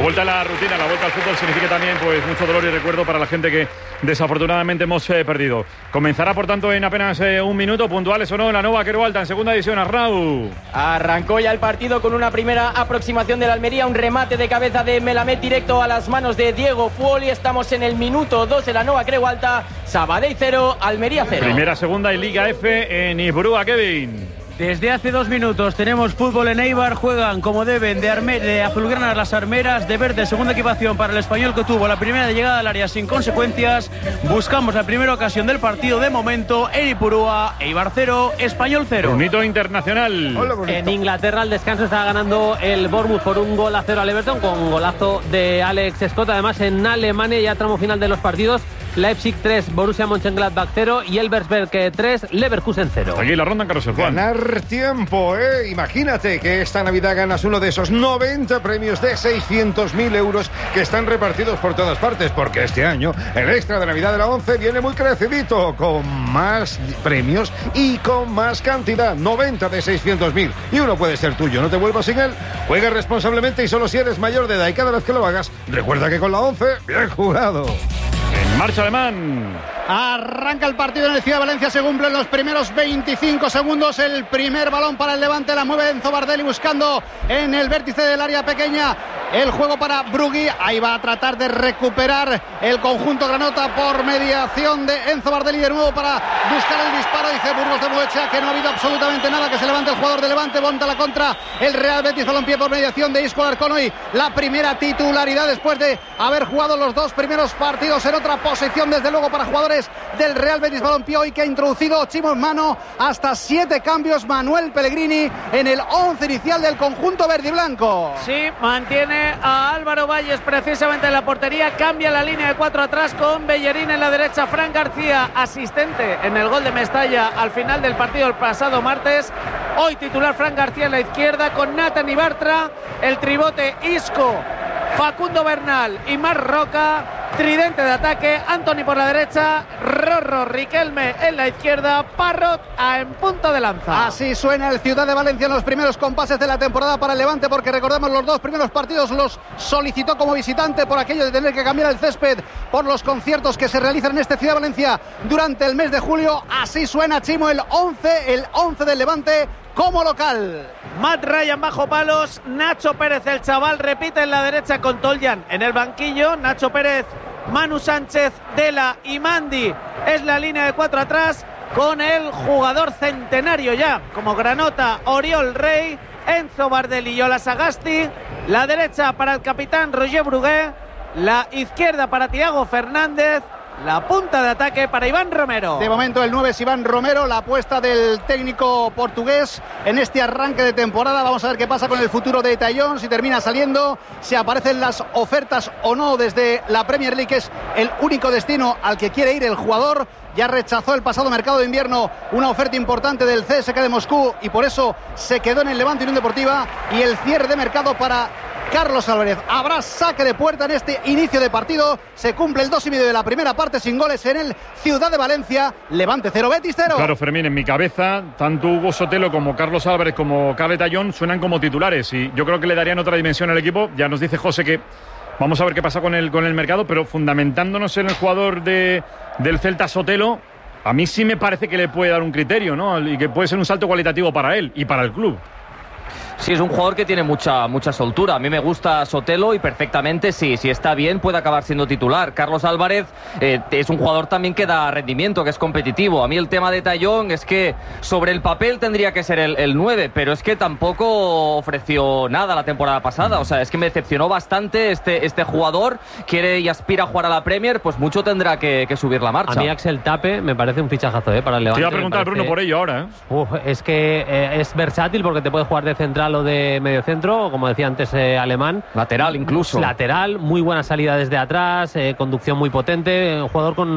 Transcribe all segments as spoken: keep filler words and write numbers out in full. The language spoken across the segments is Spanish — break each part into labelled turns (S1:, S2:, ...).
S1: vuelta a la rutina, la vuelta al fútbol significa también pues mucho dolor y recuerdo para la gente que desafortunadamente hemos eh, perdido. Comenzará por tanto en apenas eh, un minuto, puntuales o no, la Nova Quero Alta en segunda división. Arnau.
S2: Arrancó ya el partido con una primera aproximación de la Almería, un remate de cabeza de Melamed directo a las manos de Diego Fuoli. Estamos en el minuto dos de la Nova Quero Alta. Sabadell cero, Almería cero.
S1: Primera, segunda y Liga F en Ibrúa, Kevin.
S3: Desde hace dos minutos tenemos fútbol en Eibar, juegan como deben de, arme, de azulgranas las armeras, de verde segunda equipación para el Español que tuvo la primera de llegada al área sin consecuencias. Buscamos la primera ocasión del partido de momento en Ipurúa, Eibar cero, Español cero.
S1: Brunito internacional.
S4: Hola, en Inglaterra al descanso está ganando el Bournemouth por un gol a cero al Everton con golazo de Alex Scott. Además en Alemania ya tramo final de los partidos. Leipzig tres, Borussia Mönchengladbach cero y Elversberg tres, Leverkusen cero.
S1: Aquí la ronda en Carlos Juan.
S5: Ganar tiempo, ¿eh? Imagínate que esta Navidad ganas uno de esos noventa premios de seiscientos mil euros que están repartidos por todas partes, porque este año el extra de Navidad de la once viene muy crecidito, con más premios y con más cantidad, noventa de seiscientos mil, y uno puede ser tuyo, no te vuelvas sin él. Juega responsablemente y solo si eres mayor de edad, y cada vez que lo hagas, recuerda que con la once, bien jugado.
S1: En marcha Alemán.
S6: Arranca el partido en el Ciudad de Valencia, se cumplen los primeros veinticinco segundos, el primer balón para el Levante, la mueve Enzo Bardelli buscando en el vértice del área pequeña el juego para Brugui, ahí va a tratar de recuperar el conjunto granota por mediación de Enzo Bardelli de nuevo para buscar el disparo, dice Burgos de Moechea que no ha habido absolutamente nada, que se levante el jugador de Levante, monta la contra el Real Betis Balompié por mediación de Isco Alarcón, hoy la primera titularidad después de haber jugado los dos primeros partidos en otra posición, desde luego para jugadores del Real Betis Balompié, hoy que ha introducido Chimo en mano hasta siete cambios Manuel Pellegrini en el once inicial del conjunto verde y blanco.
S3: Sí, mantiene a Álvaro Valles precisamente en la portería, cambia la línea de cuatro atrás con Bellerín en la derecha, Fran García asistente en el gol de Mestalla al final del partido el pasado martes, hoy titular Fran García en la izquierda con Nathan Ibartra, el tribote Isco, Facundo Bernal y Marc Roca, tridente de ataque, Antoni por la derecha, Rorro, Riquelme en la izquierda, Parrot en punto de lanza.
S6: Así suena el Ciudad de Valencia en los primeros compases de la temporada para el Levante, porque recordemos los dos primeros partidos los solicitó como visitante por aquello de tener que cambiar el césped por los conciertos que se realizan en este Ciudad de Valencia durante el mes de julio. Así suena, Chimo, el once, el once del Levante como local.
S3: Matt Ryan bajo palos, Nacho Pérez el chaval repite en la derecha con Toljan en el banquillo, Nacho Pérez, Manu Sánchez, Dela y Mandi es la línea de cuatro atrás con el jugador centenario ya como Granota, Oriol Rey, Enzo Bardelli y Ola Sagasti, la derecha para el capitán Roger Brugué, la izquierda para Thiago Fernández, la punta de ataque para Iván Romero.
S6: De momento el nueve es Iván Romero, la apuesta del técnico portugués en este arranque de temporada. Vamos a ver qué pasa con el futuro de Tallón, si termina saliendo, si aparecen las ofertas o no desde la Premier League, que es el único destino al que quiere ir el jugador. Ya rechazó el pasado mercado de invierno una oferta importante del C S K de Moscú y por eso se quedó en el Levante Unión Deportiva. Y el cierre de mercado para Carlos Álvarez. Habrá saque de puerta en este inicio de partido. Se cumple el dos y medio de la primera parte sin goles en el Ciudad de Valencia. Levante cero, Betis cero.
S1: Claro, Fermín, en mi cabeza tanto Hugo Sotelo como Carlos Álvarez como Carles Tallón suenan como titulares y yo creo que le darían otra dimensión al equipo. Ya nos dice José que vamos a ver qué pasa con el, con el mercado, pero fundamentándonos en el jugador de, del Celta, Sotelo, a mí sí me parece que le puede dar un criterio, ¿no? Y que puede ser un salto cualitativo para él y para el club.
S2: Sí, es un jugador que tiene mucha mucha soltura. A mí me gusta Sotelo y perfectamente, sí, si está bien puede acabar siendo titular. Carlos Álvarez eh, es un jugador también que da rendimiento, que es competitivo. A mí el tema de Tallón es que sobre el papel tendría que ser el, el nueve, pero es que tampoco ofreció nada la temporada pasada. O sea, es que me decepcionó bastante este, este jugador. Quiere y aspira a jugar a la Premier, pues mucho tendrá que, que subir la marcha.
S4: A mí Axel Tape me parece un fichajazo ¿eh? para el Levante.
S1: Te iba a preguntar,
S4: parece...
S1: Bruno, por ello ahora. ¿eh?
S4: Uf, es que eh, es versátil porque te puede jugar de central o de medio centro, como decía antes eh, Alemán.
S2: Lateral incluso.
S4: Lateral, muy buena salida desde atrás, eh, conducción muy potente, un jugador con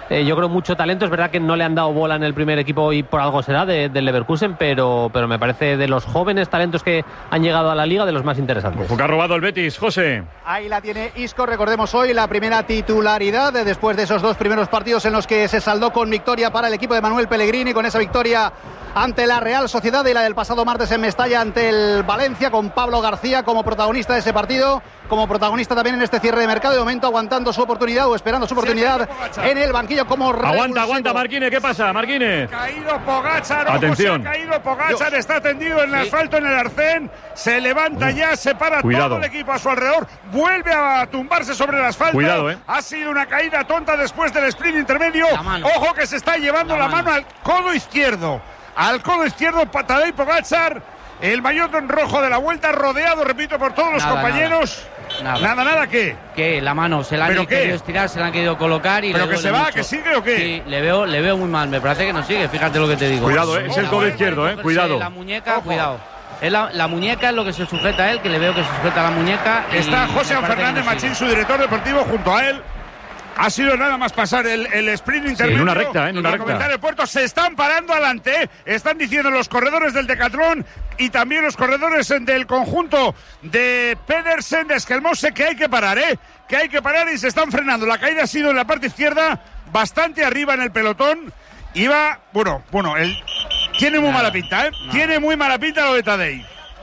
S4: eh, yo creo mucho talento. Es verdad que no le han dado bola en el primer equipo y por algo será de, del Leverkusen, pero, pero me parece de los jóvenes talentos que han llegado a la Liga de los más interesantes.
S1: Ojo que ha robado el Betis, José.
S6: Ahí la tiene Isco, recordemos hoy la primera titularidad después de esos dos primeros partidos en los que se saldó con victoria para el equipo de Manuel Pellegrini, con esa victoria ante la Real Sociedad y la del pasado martes en Mestalla ante el Valencia, con Pablo García como protagonista de ese partido, como protagonista también en este cierre de mercado, de momento aguantando su oportunidad o esperando su oportunidad en el banquillo como
S1: revulsivo. Aguanta, aguanta Marquínez, ¿qué pasa, Marquínez?
S7: Caído Pogačar,
S1: atención.
S7: Se ha caído Pogačar, está tendido en el sí. asfalto en el arcén, se levanta ya, se para
S1: Cuidado.
S7: todo el equipo a su alrededor, vuelve a tumbarse sobre el asfalto.
S1: Cuidado, eh.
S7: Ha sido una caída tonta después del sprint intermedio. Ojo que se está llevando la, la mano. mano al codo izquierdo. Al codo izquierdo, Tadej Pogačar, el maillot rojo de la vuelta, rodeado, repito, por todos los nada, compañeros. Nada. nada, nada, ¿qué?
S8: Que la mano se la han querido qué? estirar, se la han querido colocar y.
S7: Pero que se va,
S8: mucho.
S7: que sigue o qué.
S8: Sí, le veo, le veo muy mal, me parece que no sigue, fíjate lo que te digo.
S1: Cuidado, eh, es el codo oh, izquierdo, eh, cuidado.
S8: La muñeca, Ojo. cuidado. Es la, la muñeca es lo que se sujeta a él, que le veo que se sujeta a la muñeca.
S7: Está José Fernández no Machín, su director deportivo, junto a él. Ha sido nada más pasar el, el sprint intermedio.
S1: Sí, en una recta, ¿eh? En una recta.
S7: El puerto. Se están parando adelante, ¿eh? Están diciendo los corredores del Decatlón y también los corredores del conjunto de Pedersen, de Esquelmose, que hay que parar, ¿eh? Que hay que parar y se están frenando. La caída ha sido en la parte izquierda, bastante arriba en el pelotón. Iba, bueno, bueno, el, tiene muy nada, mala pinta, ¿eh? Nada. Tiene muy mala pinta lo de Tadej.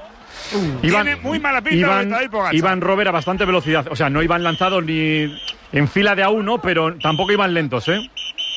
S7: Uh, Tiene Iván, muy mala pinta
S1: Iván,
S7: lo de Tadej Pogačar.
S1: Iván Robert a bastante velocidad. O sea, no iban lanzados ni en fila de a uno, pero tampoco iban lentos, ¿eh?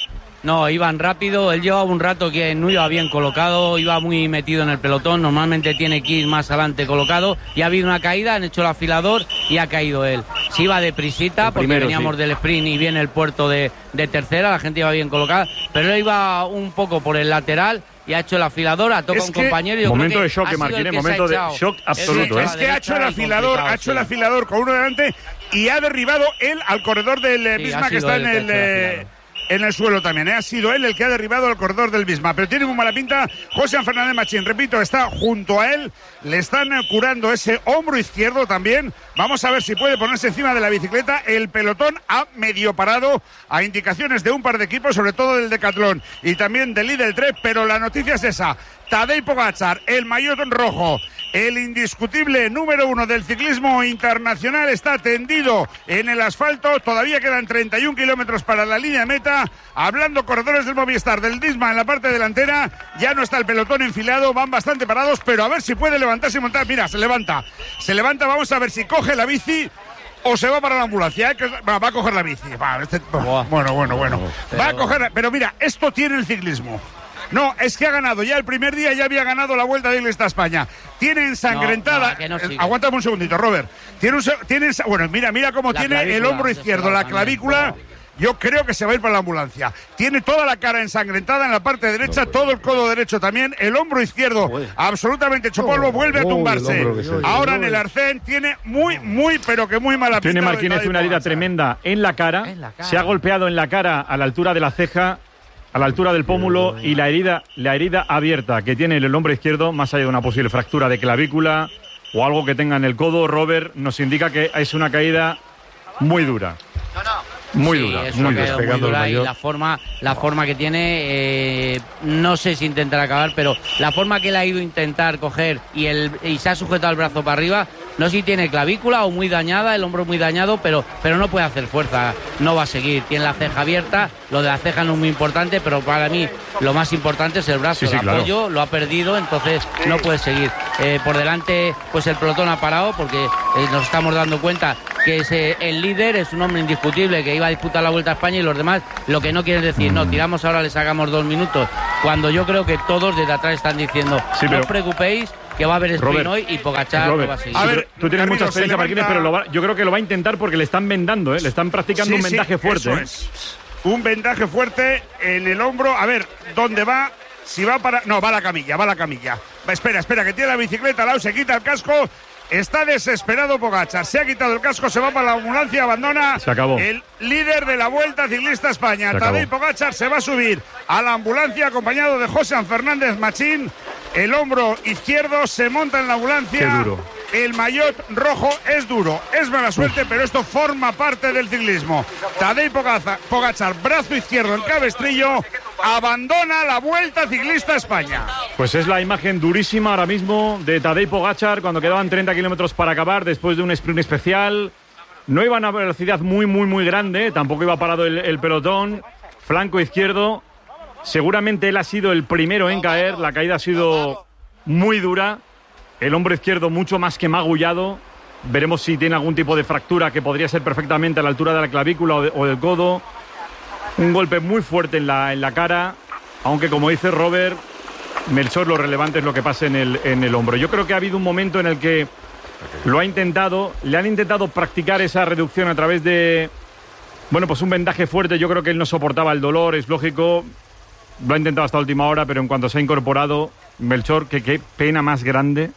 S8: No, iban rápido. Él llevaba un rato que no iba bien colocado, iba muy metido en el pelotón. Normalmente tiene que ir más adelante colocado. Y ha habido una caída, han hecho el afilador y ha caído él. Se iba deprisita porque primero, veníamos sí. del sprint y viene el puerto de, de tercera. La gente iba bien colocada, pero él iba un poco por el lateral y ha hecho el afilador, ha tocado un compañero. Yo
S1: momento
S8: creo que
S1: de shock, Marquínez, momento de shock absoluto.
S7: Es, ¿eh? es que ha hecho el afilador, ha hecho sí. el afilador con uno delante y ha derribado él al corredor del sí, Bismarck que está en el, el en el suelo también, ¿eh? Ha sido él el que ha derribado al corredor del Bismarck, pero tiene muy mala pinta José Fernández Machín, repito, está junto a él, le están curando ese hombro izquierdo también. Vamos a ver si puede ponerse encima de la bicicleta. El pelotón ha medio parado a indicaciones de un par de equipos, sobre todo del Decatlón y también del Lidl tres, pero la noticia es esa. Tadej Pogačar, el maillot rojo, el indiscutible número uno del ciclismo internacional, está tendido en el asfalto. Todavía quedan treinta y un kilómetros para la línea de meta. Hablando corredores del Movistar, del Disma en la parte delantera, ya no está el pelotón enfilado, van bastante parados, pero a ver si puede levantarse y montar. Mira, se levanta, se levanta, vamos a ver si coge la bici o se va para la ambulancia, ¿eh? Que va, va a coger la bici. Va, este, bueno, bueno, bueno. Pero... Va a coger, pero mira, esto tiene el ciclismo. No, es que ha ganado ya el primer día, ya había ganado la Vuelta de Iglesia a España. Tiene ensangrentada. No, no, no aguántame un segundito, Robert. Tiene, un, tiene bueno, mira, mira cómo la tiene el hombro izquierdo, la clavícula. Yo creo que se va a ir para la ambulancia. Tiene toda la cara ensangrentada en la parte derecha, no, todo el codo derecho también, el hombro izquierdo Uy. absolutamente hecho polvo, vuelve Uy, a tumbarse. Ahora en el arcén tiene muy, muy, pero que muy mala pinta.
S1: Tiene Marquínez una herida tremenda en la, cara, en la cara, se ha golpeado en la cara a la altura de la ceja, a la altura del pómulo, y la herida, la herida abierta que tiene el hombro izquierdo, más allá de una posible fractura de clavícula o algo que tenga en el codo, Robert, nos indica que es una caída muy dura. Muy
S8: sí,
S1: dura,
S8: es
S1: muy,
S8: dura, muy dura y la forma, la forma que tiene, eh, no sé si intentará acabar, pero la forma que él ha ido a intentar coger y, el, y se ha sujetado el brazo para arriba, no sé si tiene clavícula o muy dañada, el hombro muy dañado, pero, pero no puede hacer fuerza, no va a seguir, tiene la ceja abierta, lo de la ceja no es muy importante, pero para mí lo más importante es el brazo, sí, sí, el claro. apoyo, lo ha perdido, entonces no puede seguir. Eh, por delante, pues el pelotón ha parado porque eh, nos estamos dando cuenta que es eh, el líder, es un hombre indiscutible que iba a disputar la Vuelta a España y los demás lo que no quieren decir, mm. no, tiramos ahora, le sacamos dos minutos, cuando yo creo que todos desde atrás están diciendo, sí, pero... no os preocupéis, que va a haber sprint Robert, hoy y Pogačar no va a seguir.
S1: A ver, tú tienes mucha experiencia, Marquínez, pero lo va, yo creo que lo va a intentar porque le están vendando, ¿eh? Le están practicando sí, un vendaje sí, fuerte.
S7: Eso
S1: ¿eh?
S7: es. Un vendaje fuerte en el hombro. A ver, ¿dónde va? Si va para... No, va a la camilla, va a la camilla. Espera, espera, que tiene la bicicleta al lado, se quita el casco. Está desesperado Pogačar, se ha quitado el casco, se va para la ambulancia, abandona.
S1: Se acabó.
S7: El líder de la Vuelta Ciclista España, Tadej Pogačar, se va a subir a la ambulancia acompañado de José Fernández Machín. El hombro izquierdo se monta en la ambulancia.
S1: Qué duro.
S7: el maillot rojo es duro, es mala suerte, pero esto forma parte del ciclismo. Tadej Pogačar, brazo izquierdo en cabestrillo, abandona la Vuelta Ciclista a España.
S1: Pues es la imagen durísima ahora mismo de Tadej Pogačar cuando quedaban treinta kilómetros para acabar después de un sprint especial. No iba a una velocidad muy, muy, muy grande, tampoco iba parado el, el pelotón. Flanco izquierdo, seguramente él ha sido el primero en caer, la caída ha sido muy dura. El hombro izquierdo mucho más que magullado. Veremos si tiene algún tipo de fractura que podría ser perfectamente a la altura de la clavícula o, de, o del codo. Un golpe muy fuerte en la, en la cara, aunque como dice Robert, Melchor, lo relevante es lo que pasa en el, en el hombro. Yo creo que ha habido un momento en el que lo ha intentado, le han intentado practicar esa reducción a través de, bueno, pues un vendaje fuerte. Yo creo que él no soportaba el dolor, es lógico. Lo ha intentado hasta última hora, pero en cuanto se ha incorporado, Melchor, que qué pena más grande.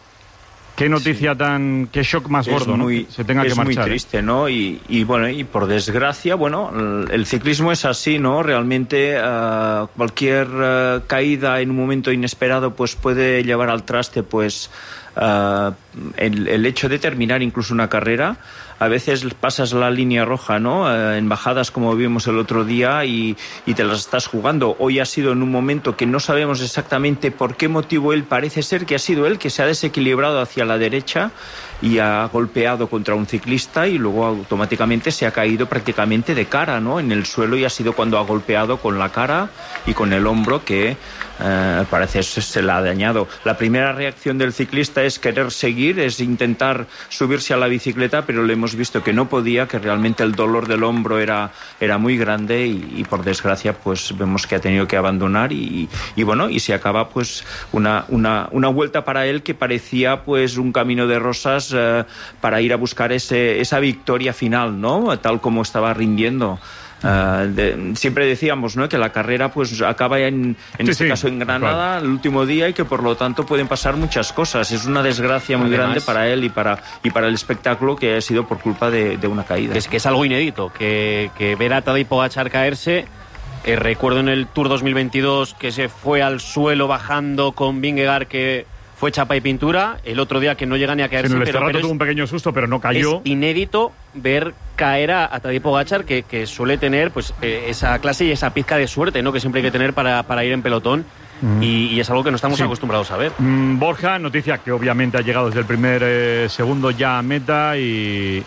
S1: Qué noticia sí. tan... Qué shock más
S9: es
S1: gordo,
S9: muy,
S1: ¿no? Se tenga
S9: es
S1: que marchar.
S9: Es muy triste, ¿no? Y, y bueno, y por desgracia, bueno, el ciclismo es así, ¿no? Realmente uh, cualquier uh, caída en un momento inesperado pues puede llevar al traste pues uh, el, el hecho de terminar incluso una carrera. A veces pasas la línea roja, ¿no? Eh, en bajadas como vimos el otro día y, y te las estás jugando. Hoy ha sido en un momento que no sabemos exactamente por qué motivo él parece ser que ha sido él que se ha desequilibrado hacia la derecha y ha golpeado contra un ciclista y luego automáticamente se ha caído prácticamente de cara, ¿no? En el suelo y ha sido cuando ha golpeado con la cara y con el hombro que eh, parece se la ha dañado. La primera reacción del ciclista es querer seguir, es intentar subirse a la bicicleta, pero le hemos visto que no podía, que realmente el dolor del hombro era, era muy grande y, y por desgracia pues vemos que ha tenido que abandonar y, y bueno, y se acaba pues una, una, una vuelta para él que parecía pues un camino de rosas eh, para ir a buscar ese, esa victoria final, ¿no? Tal como estaba rindiendo. Uh, de, siempre decíamos, ¿no?, que la carrera pues acaba en, en sí, este sí, caso en Granada, claro, el último día y que por lo tanto pueden pasar muchas cosas. Es una desgracia muy Además, grande para él y para, y para el espectáculo que ha sido por culpa de, de una caída.
S10: Es que es algo inédito, que, que ver a Tadej Pogačar caerse. Eh, recuerdo en el Tour dos mil veintidós que se fue al suelo bajando con Vingegaard, que fue chapa y pintura. El otro día que no llega ni a caerse.
S1: En el
S10: pero,
S1: pero tuvo un pequeño susto, pero no cayó.
S10: Es inédito ver caer a, a Tadej Pogačar, que, que suele tener pues eh, esa clase y esa pizca de suerte, ¿no?, que siempre hay que tener para, para ir en pelotón. Mm. Y, y es algo que no estamos sí. acostumbrados a ver.
S1: Mm, Borja, noticia que obviamente ha llegado desde el primer eh, segundo ya a meta y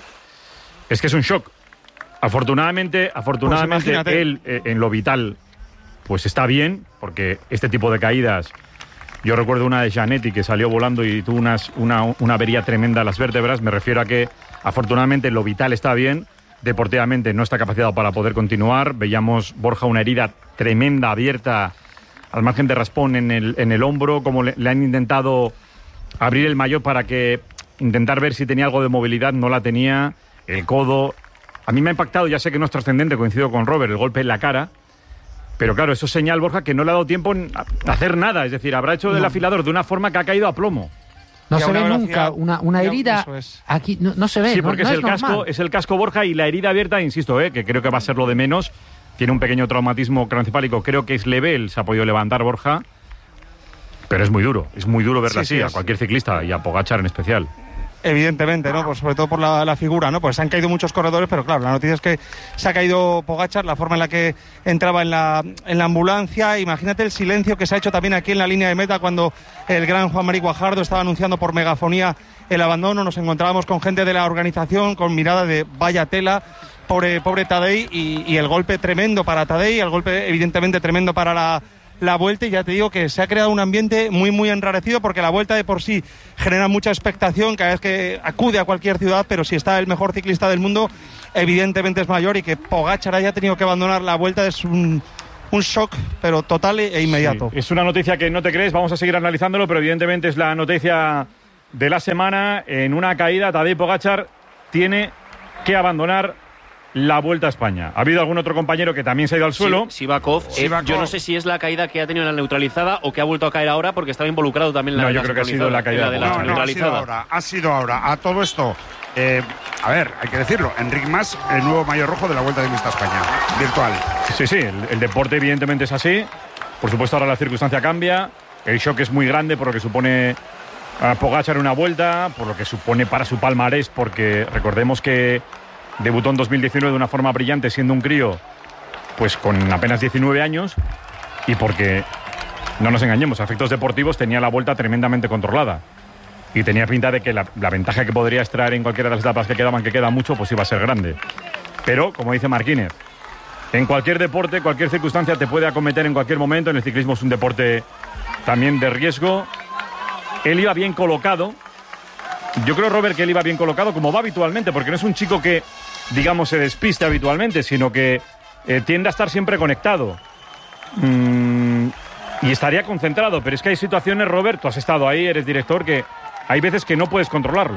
S1: es que es un shock. Afortunadamente, afortunadamente pues él eh, en lo vital pues está bien, porque este tipo de caídas... Yo recuerdo una de Gianetti que salió volando y tuvo unas, una, una avería tremenda a las vértebras. Me refiero a que, afortunadamente, lo vital está bien. Deportivamente no está capacitado para poder continuar. Veíamos, Borja, una herida tremenda, abierta, al margen de raspón en el, en el hombro. Como le, le han intentado abrir el maillot para que intentar ver si tenía algo de movilidad. No la tenía. El codo. A mí me ha impactado, ya sé que no es trascendente, coincido con Robert, el golpe en la cara. Pero claro, eso es señal, Borja, que no le ha dado tiempo a hacer nada. Es decir, habrá hecho del no. afilador de una forma que ha caído a plomo.
S11: No se ve nunca una, una herida es. aquí, no, no se ve.
S1: Sí, porque
S11: no,
S1: es,
S11: no
S1: el
S11: es,
S1: casco, es el casco, Borja, y la herida abierta, insisto, eh, que creo que va a ser lo de menos. Tiene un pequeño traumatismo craneoencefálico, creo que es leve, él se ha podido levantar, Borja. Pero es muy duro, es muy duro verla sí, así, sí, a cualquier ciclista y a Pogačar en especial.
S12: Evidentemente, ¿no? Pues sobre todo por la, la figura, ¿no? Pues se han caído muchos corredores, pero claro, la noticia es que se ha caído Pogačar, la forma en la que entraba en la, en la ambulancia. Imagínate el silencio que se ha hecho también aquí en la línea de meta cuando el gran Juan Mari Guajardo estaba anunciando por megafonía el abandono. Nos encontrábamos con gente de la organización con mirada de vaya tela, pobre, pobre Tadej, y, y el golpe tremendo para Tadej, el golpe evidentemente tremendo para la la vuelta, y ya te digo que se ha creado un ambiente muy muy enrarecido, porque la vuelta de por sí genera mucha expectación cada vez que acude a cualquier ciudad, pero si está el mejor ciclista del mundo evidentemente es mayor, y que Pogačar haya tenido que abandonar la vuelta es un, un shock pero total e inmediato.
S1: Sí, es una noticia que no te crees, vamos a seguir analizándolo, pero evidentemente es la noticia de la semana. En una caída Tadej Pogačar tiene que abandonar la Vuelta a España. Ha habido algún otro compañero que también se ha ido al suelo.
S10: Sí, Sivakov. Eh, yo no sé si es la caída que ha tenido en la neutralizada o que ha vuelto a caer ahora, porque estaba involucrado también en la,
S1: no,
S10: la
S1: yo creo que ha sido la caída
S10: de la,
S7: no,
S10: de la
S7: no,
S10: neutralizada.
S7: Ha sido ahora, ha sido ahora. A todo esto, eh, a ver, hay que decirlo, Enric Mas, el nuevo maillot rojo de la Vuelta Ciclista a España, virtual.
S1: Sí, sí, el, el deporte evidentemente es así. Por supuesto ahora la circunstancia cambia. El shock es muy grande por lo que supone a Pogačar una vuelta, por lo que supone para su palmarés, porque recordemos que debutó en dos mil diecinueve de una forma brillante, siendo un crío, pues con apenas diecinueve años, y porque, no nos engañemos, a efectos deportivos tenía la vuelta tremendamente controlada. Y tenía pinta de que la, la ventaja que podría extraer en cualquiera de las etapas que quedaban, que queda mucho, pues iba a ser grande. Pero, como dice Marquínez, en cualquier deporte, cualquier circunstancia te puede acometer en cualquier momento. En el ciclismo es un deporte también de riesgo. Él iba bien colocado. Yo creo, Robert, que él iba bien colocado, como va habitualmente, porque no es un chico que, digamos, se despiste habitualmente, sino que eh, tiende a estar siempre conectado. Mm, y estaría concentrado, pero es que hay situaciones, Robert, tú has estado ahí, eres director, que hay veces que no puedes controlarlo.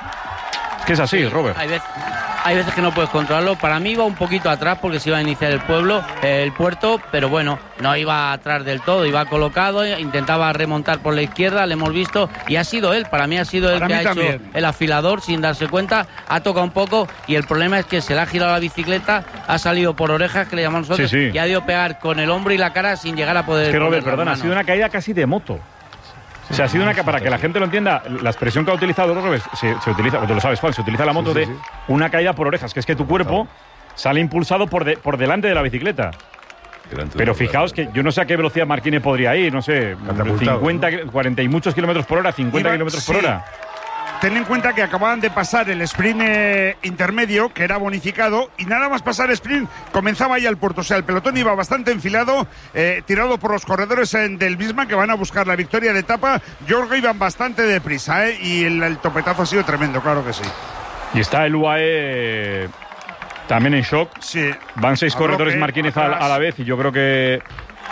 S1: Es que es así, sí, Robert.
S8: Hay veces, hay veces que no puedes controlarlo. Para mí iba un poquito atrás porque se iba a iniciar el pueblo, eh, el puerto, pero bueno, no iba atrás del todo, iba colocado, intentaba remontar por la izquierda, lo hemos visto, y ha sido él, para mí ha sido él que ha también hecho el afilador sin darse cuenta, ha tocado un poco, y el problema es que se le ha girado la bicicleta, ha salido por orejas, que le llamamos nosotros, sí, sí. y ha ido pegar con el hombro y la cara sin llegar a poder...
S1: Es que, Robert, perdona, ha sido una caída casi de moto. O sea, ha sido una que, para que la gente lo entienda, la expresión que ha utilizado Robert, se, se utiliza, tú lo sabes, Juan, se utiliza la moto sí, sí, de sí. una caída por orejas, que es que tu cuerpo sale impulsado por, de, por delante de la bicicleta. Pero fijaos que yo no sé a qué velocidad Marquínez podría ir, no sé, cincuenta, cuarenta y muchos kilómetros por hora, cincuenta kilómetros por hora.
S7: Ten en cuenta que acababan de pasar el sprint eh, intermedio, que era bonificado, y nada más pasar el sprint comenzaba ya el puerto. O sea, el pelotón iba bastante enfilado, eh, tirado por los corredores en, del Visma, que van a buscar la victoria de etapa. Jorge iban bastante deprisa, ¿eh? Y el, el topetazo ha sido tremendo, claro que sí.
S1: Y está el U A E también en shock.
S7: Sí.
S1: Van seis corredores Marquínez a, a la vez, y yo creo que...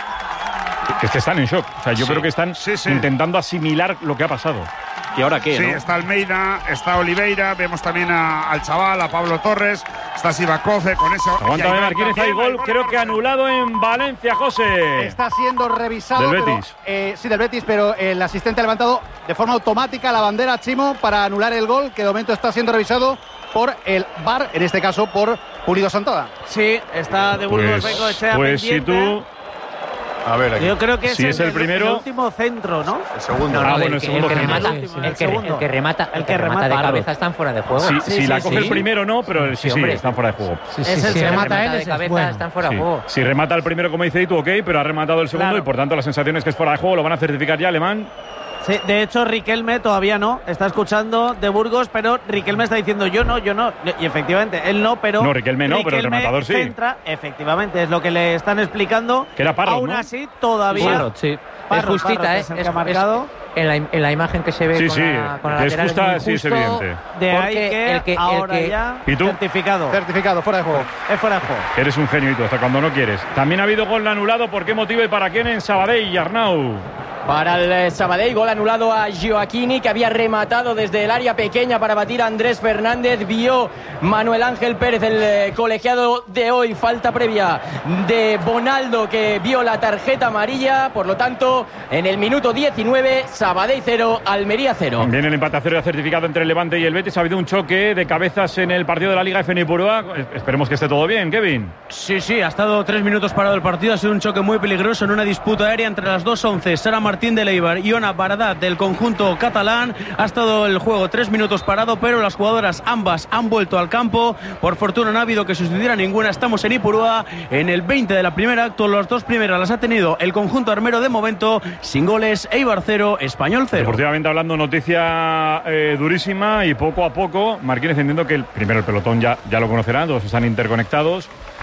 S1: que es que están en shock. O sea, yo sí. creo que están sí, sí. intentando asimilar lo que ha pasado. ¿Y ahora qué?
S7: Sí,
S1: ¿no?
S7: Está Almeida, está Oliveira, vemos también a, al chaval, a Pablo Torres, está Sivakov con eso.
S1: Aguántame, Marquínez, hay gol, gol, creo gol, que gol. anulado en Valencia, José.
S6: Está siendo revisado.
S1: Del Betis.
S6: Pero, eh, sí, del Betis, pero el asistente ha levantado de forma automática la bandera, Chimo, para anular el gol, que de momento está siendo revisado por el V A R, en este caso por Pulido Santada.
S3: Sí, está de Burgos,
S1: pues,
S3: Bengoechea
S1: Pues
S3: pendiente.
S1: si tú...
S5: A ver, aquí.
S3: Yo creo que es,
S1: si
S3: el,
S1: es el primero,
S3: el último centro, ¿no?
S5: El segundo.
S13: No, no,
S1: ah, bueno, el,
S13: el,
S1: segundo
S13: el que
S1: centro.
S13: remata, el, el, que, el que remata, el que remata de cabeza están fuera de juego.
S1: Sí,
S13: sí,
S1: si
S13: sí,
S1: la coge
S13: sí.
S1: el primero no, pero sí, sí, sí están fuera de juego.
S11: Sí, sí,
S13: es el
S11: si
S13: que
S11: remata,
S13: remata
S11: él,
S13: de
S11: es
S13: cabeza
S11: bueno.
S13: están fuera
S1: sí.
S13: de juego.
S1: Si remata el primero, como dice Itu, ok, pero ha rematado el segundo, claro. Y por tanto la sensación es que es fuera de juego. Lo van a certificar ya, Alemán.
S3: Sí, de hecho, Riquelme todavía no. Está escuchando de Burgos, pero Riquelme está diciendo yo no, yo no. Y efectivamente, él no, pero...
S1: No, Riquelme no,
S3: Riquelme
S1: pero el rematador sí.
S3: Centra, efectivamente, es lo que le están explicando.
S1: Que era Parrot,
S3: Aún
S1: ¿no?
S3: así, todavía...
S4: Parrot, sí.
S3: Parrot,
S13: es justita,
S3: Parrot
S13: ¿eh?
S3: es el
S13: Es,
S3: que ha marcado.
S13: es, en, la, en la imagen que se ve
S1: Sí,
S13: con
S1: sí,
S13: la, con la
S1: que es
S13: lateral
S1: justa,
S13: muy
S1: sí, es
S13: justo,
S1: evidente.
S3: De ahí que,
S13: el que
S3: ahora
S13: el que,
S3: ya
S1: ¿Y tú?
S3: certificado.
S6: Certificado, fuera de juego.
S3: Es fuera de juego.
S1: Eres un genio, Itu, hasta cuando no quieres. También ha habido gol anulado. ¿Por qué motivo y para quién en Sabadell, Arnau?
S14: Para el Sabadell, gol anulado a Gioacchini, que había rematado desde el área pequeña para batir a Andrés Fernández. Vio Manuel Ángel Pérez, el eh, colegiado de hoy, falta previa de Bonaldo, que vio la tarjeta amarilla. Por lo tanto, en el minuto diecinueve, Sabadell cero, Almería cero.
S1: Viene el empate a cero certificado entre el Levante y el Betis. Ha habido un choque de cabezas en el partido de la Liga F N Ipurúa. Esperemos que esté todo bien, Kevin.
S15: Sí, sí, ha estado tres minutos parado el partido. Ha sido un choque muy peligroso en una disputa aérea entre las dos once. Sara Martín de Leibar y Ona Baradat del conjunto catalán. Ha estado el juego tres minutos parado, pero las jugadoras ambas han vuelto al campo. Por fortuna no ha habido que sustituir a ninguna. Estamos en Ipurúa en el veinte de la primera acto. Las dos primeras las ha tenido el conjunto armero de momento, sin goles. Eibar cero, Español cero.
S1: Deportivamente hablando, noticia eh, durísima, y poco a poco Marquínez, entiendo que el primero el pelotón ya, ya lo conocerán, todos están interconectados,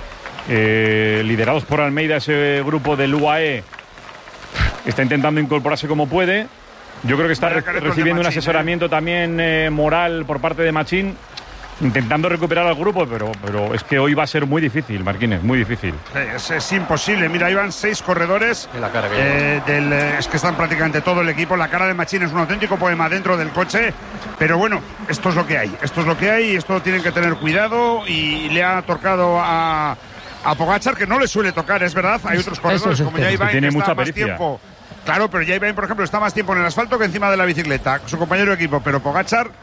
S1: eh, liderados por Almeida. Ese grupo del U A E está intentando incorporarse como puede. Yo creo que está re recibiendo un asesoramiento eh. también eh, moral por parte de Machín, intentando recuperar al grupo, pero, pero es que hoy va a ser muy difícil, Marquínez, muy difícil.
S7: Sí, es, es imposible. Mira, ahí van seis corredores.
S5: La cara que
S7: eh, del, es que están prácticamente todo el equipo. La cara de Machín es un auténtico poema dentro del coche. Pero bueno, esto es lo que hay. Esto es lo que hay. Esto tienen que tener cuidado. Y le ha tocado a, a Pogačar, que no le suele tocar, es verdad. Hay otros corredores, como ya Ibai, que
S1: tiene
S7: está
S1: mucha
S7: más
S1: pericia.
S7: tiempo. Claro, pero ya Ibai, por ejemplo, está más tiempo en el asfalto que encima de la bicicleta. Su compañero de equipo, pero Pogačar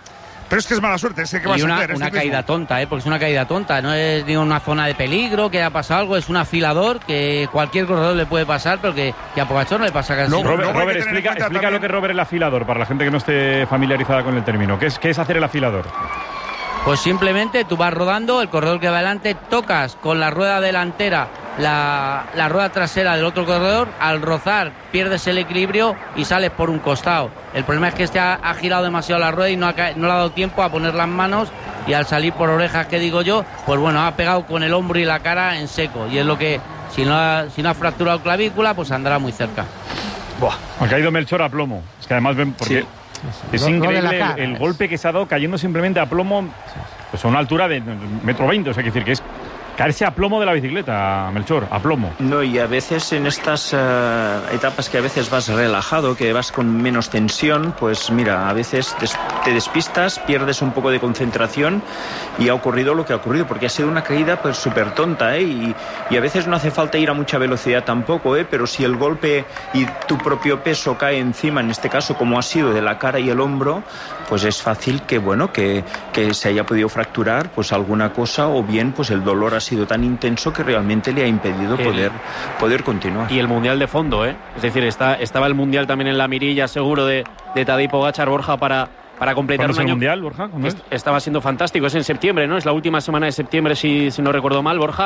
S7: Pero es que es mala suerte, es que ¿qué vas
S8: y una,
S7: a hacer?
S8: una
S7: este
S8: caída
S7: mismo?
S8: tonta, ¿eh? Porque es una caída tonta, no es ni una zona de peligro, que haya pasado algo, es un afilador que cualquier corredor le puede pasar, pero que, que a Pogačar no le pasa casi.
S1: No, Robert,
S7: luego
S1: Robert explica, explica
S7: también...
S1: lo que es Robert el afilador, para la gente que no esté familiarizada con el término. ¿Qué es, qué es hacer el afilador?
S8: Pues simplemente tú vas rodando, el corredor que va adelante, tocas con la rueda delantera la, la rueda trasera del otro corredor, al rozar pierdes el equilibrio y sales por un costado. El problema es que este ha, ha girado demasiado la rueda y no, ha, no le ha dado tiempo a poner las manos, y al salir por orejas, que digo yo, pues bueno, ha pegado con el hombro y la cara en seco, y es lo que, si no ha, si no ha fracturado clavícula, pues andará muy cerca.
S1: Buah, ha caído Melchor a plomo. Es que además ven, porque sí. Es
S11: Lo,
S1: increíble
S11: lo
S1: el, el golpe que se ha dado cayendo simplemente a plomo, pues a una altura de metro veinte, o sea, que decir que es caerse a plomo de la bicicleta, Melchor, a plomo.
S9: No, y a veces en estas uh, etapas que a veces vas relajado, que vas con menos tensión, pues mira, a veces des te despistas, pierdes un poco de concentración y ha ocurrido lo que ha ocurrido, porque ha sido una caída pues súper tonta, ¿eh? Y, y a veces no hace falta ir a mucha velocidad tampoco, ¿eh? Pero si el golpe y tu propio peso cae encima, en este caso como ha sido de la cara y el hombro, pues es fácil que, bueno, que, que se haya podido fracturar pues alguna cosa, o bien pues el dolor ha sido tan intenso que realmente le ha impedido
S10: el,
S9: poder, poder continuar.
S10: Y el Mundial de fondo, ¿eh? Es decir, está, estaba el Mundial también en la mirilla seguro de, de Tadej Pogačar, Borja, para, para completar un
S1: ¿Cuándo es el
S10: año.
S1: Mundial, Borja? ¿Cuándo es?
S10: Estaba siendo fantástico, es en septiembre, ¿no? Es la última semana de septiembre, si, si no recuerdo mal, Borja.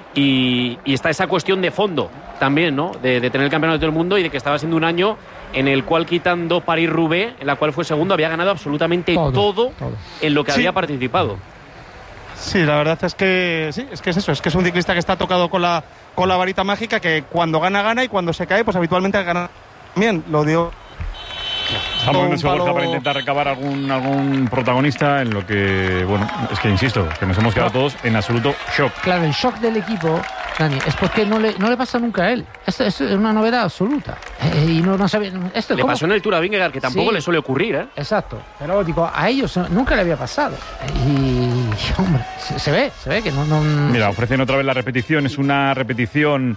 S10: Y, y está esa cuestión de fondo también, ¿no? De, de tener el campeonato del mundo, y de que estaba siendo un año en el cual, quitando París-Roubaix, en la cual fue segundo, había ganado absolutamente todo, todo, todo. en lo que
S12: sí.
S10: había participado.
S12: Sí, la verdad es que sí, es que es eso, es que es un ciclista que está tocado con la con la varita mágica, que cuando gana, gana, y cuando se cae, pues habitualmente gana bien. Lo dio.
S1: Estamos en ese palo... Borja para intentar recabar algún, algún protagonista, en lo que, bueno, es que insisto, que nos hemos quedado todos en absoluto shock.
S11: Claro, el shock del equipo, Dani, es porque no le, no le pasa nunca a él. Esto, esto es una novedad absoluta. Eh, y no, no sabe, esto,
S10: le
S11: ¿cómo?
S10: pasó en el Tour a Vingegaard, que tampoco
S11: sí,
S10: le suele ocurrir, ¿eh?
S11: Exacto. Pero digo, a ellos nunca le había pasado. Y, hombre, se, se ve, se ve que no, no...
S1: Mira, ofrecen otra vez la repetición, es una repetición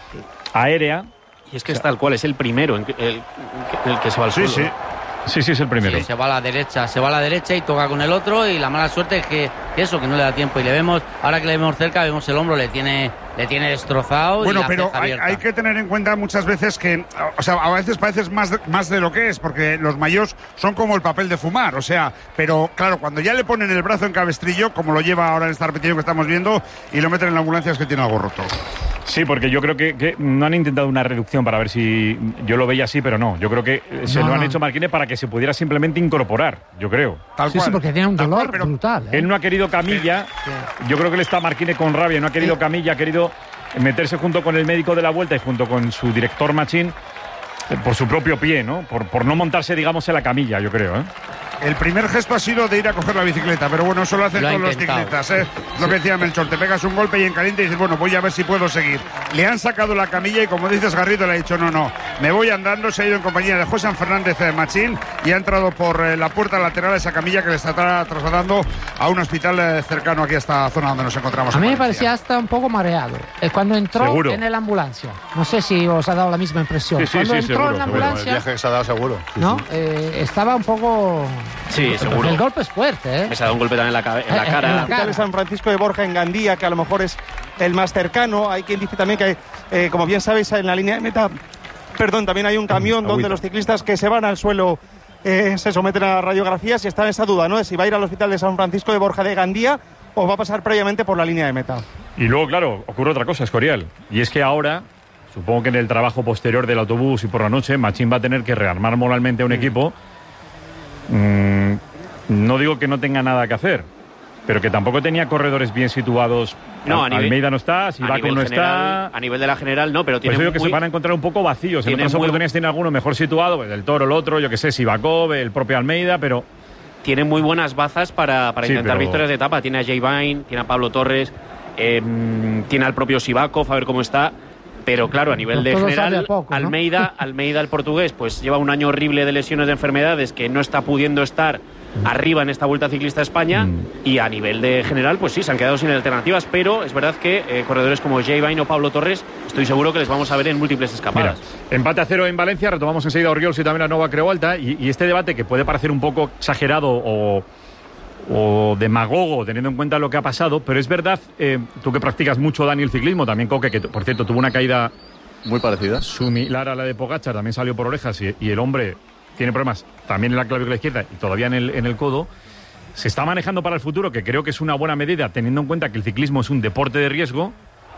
S1: aérea.
S10: Y es que es tal cual, es el primero, el, el, el que se va al
S1: sí,
S10: suelo.
S1: Sí, sí, sí, es el primero.
S8: Sí, se va a la derecha, se va a la derecha y toca con el otro, y la mala suerte es que eso, que no le da tiempo. Y le vemos, ahora que le vemos cerca, vemos el hombro, le tiene, le tiene destrozado.
S7: Bueno,
S8: y la
S7: pero
S8: ceja
S7: hay, hay que tener en cuenta muchas veces que, o sea, a veces pareces más de, más de lo que es, porque los maillots son como el papel de fumar, o sea, pero claro, cuando ya le ponen el brazo en cabestrillo, como lo lleva ahora en esta repetición que estamos viendo, y lo meten en la ambulancia, es que tiene algo roto.
S1: Sí, porque yo creo que, que no han intentado una reducción para ver si yo lo veía así, pero no. Yo creo que se
S11: no,
S1: lo han
S11: no.
S1: hecho Marquine para que se pudiera simplemente incorporar, yo creo.
S11: Tal sí, cual. Sí, porque tiene un dolor cual, pero brutal. ¿eh?
S1: Él no ha querido camilla. Sí, sí. Yo creo que él está Marquine con rabia. No ha querido sí. camilla, ha querido meterse junto con el médico de la Vuelta y junto con su director Machín por su propio pie, ¿no? Por, por no montarse, digamos, en la camilla, yo creo, ¿eh?
S7: El primer gesto ha sido de ir a coger la bicicleta, pero bueno, eso lo hacen lo todos los ciclistas, ¿eh? Sí. Lo que decía Melchor, te pegas un golpe y en caliente y dices, bueno, voy a ver si puedo seguir. Le han sacado la camilla y, como dices, Garrido le ha dicho, no, no, me voy andando. Se ha ido en compañía de José Fernández de Machín y ha entrado por eh, la puerta lateral esa camilla que le está trasladando a un hospital eh, cercano aquí a esta zona donde nos encontramos.
S11: A mí me parecía hasta un poco mareado eh, cuando entró
S1: seguro.
S11: en la ambulancia. No sé si os ha dado la misma impresión.
S1: Sí, sí,
S11: cuando
S1: sí,
S11: entró
S1: seguro,
S11: en la ambulancia,
S5: el viaje que se ha dado seguro. Sí,
S11: ¿no?
S5: Sí.
S11: Eh, estaba un poco...
S10: Sí, seguro.
S11: El golpe es fuerte, ¿eh?
S10: Me se ha dado un golpe también en la, en la
S11: Eh,
S10: cara.
S11: en
S12: El hospital de San Francisco de Borja en Gandía, que a lo mejor es el más cercano. Hay quien dice también que, eh, como bien sabéis, en la línea de meta, perdón, también hay un camión
S5: Agüita.
S12: donde los ciclistas que se van al suelo eh, se someten a radiografías, y está en esa duda, ¿no? De si va a ir al hospital de San Francisco de Borja de Gandía o va a pasar previamente por la línea de meta.
S1: Y luego, claro, ocurre otra cosa, Escorial. Y es que ahora, supongo que en el trabajo posterior del autobús y por la noche, Machín va a tener que rearmar moralmente a un equipo. Mm, no digo que no tenga nada que hacer, pero que tampoco tenía corredores bien situados.
S10: No, a nivel,
S1: Almeida no está, Sivakov no está.
S10: A nivel de la general no, pero tiene
S1: pues digo
S10: muy,
S1: que se van a encontrar un poco vacíos. En otras muy, oportunidades tiene alguno mejor situado, pues el Toro, el otro, yo que sé, Sivakov, el propio Almeida, pero...
S10: Tiene muy buenas bazas para, para
S1: sí,
S10: intentar
S1: pero...
S10: victorias de etapa. Tiene a Jay Vine, tiene a Pablo Torres, eh, tiene al propio Sivakov, a ver cómo está. Pero claro, a nivel de general, poco, ¿no? Almeida, Almeida, el portugués, pues lleva un año horrible de lesiones, de enfermedades, que no está pudiendo estar arriba en esta Vuelta Ciclista a España, mm. y a nivel de general, pues sí, se han quedado sin alternativas, pero es verdad que eh, corredores como Jay Vine o Pablo Torres, estoy seguro que les vamos a ver en múltiples escapadas.
S1: Mira, empate a cero en Valencia, retomamos enseguida a Oriols y también a Nova Creu Alta, y, y este debate que puede parecer un poco exagerado o, o demagogo teniendo en cuenta lo que ha pasado, pero es verdad, eh, tú que practicas mucho, Dani, el ciclismo, también Coque, que por cierto tuvo una caída
S16: muy parecida,
S1: similar a la de Pogačar, también salió por orejas y, y el hombre tiene problemas también en la clavícula izquierda y todavía en el, en el codo. Se está manejando para el futuro, que creo que es una buena medida, teniendo en cuenta que el ciclismo es un deporte de riesgo,